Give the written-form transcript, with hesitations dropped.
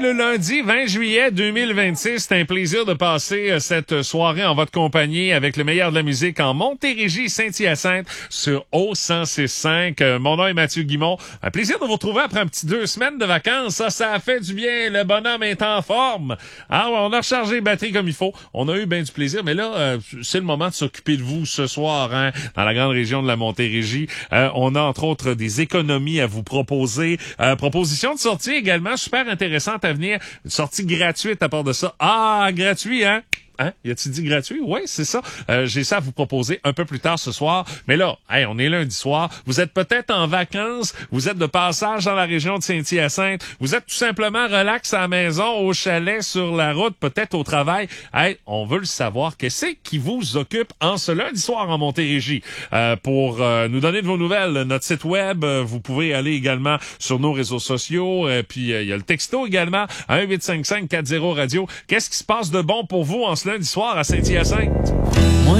le lundi 20 juillet 2026. C'est un plaisir de passer cette soirée en votre compagnie avec le meilleur de la musique en Montérégie, Saint-Hyacinthe sur O106.5. Mon nom est Mathieu Guimont. Un plaisir de vous retrouver après un petit 2 semaines de vacances. Ça a fait du bien. Le bonhomme est en forme. Ah, on a rechargé les batteries comme il faut. On a eu bien du plaisir. Mais là, c'est le moment de s'occuper de vous ce soir, hein, dans la grande région de la Montérégie. On a entre autres des économies à vous proposer. Proposition de sortie également super intéressante à venir. Une sortie gratuite à part de ça. Ah, gratuit, hein? Hein? Y a-t-il dit gratuit? Oui, c'est ça. J'ai ça à vous proposer un peu plus tard ce soir. Mais là, on est lundi soir. Vous êtes peut-être en vacances. Vous êtes de passage dans la région de Saint-Hyacinthe. Vous êtes tout simplement relax à la maison, au chalet, sur la route, peut-être au travail. On veut le savoir. Qu'est-ce qui vous occupe en ce lundi soir en Montérégie? Pour nous donner de vos nouvelles, notre site web, vous pouvez aller également sur nos réseaux sociaux. Puis il y a le texto également, 1-855-40-radio. Qu'est-ce qui se passe de bon pour vous en ce lundi soir à Saint-Hyacinthe?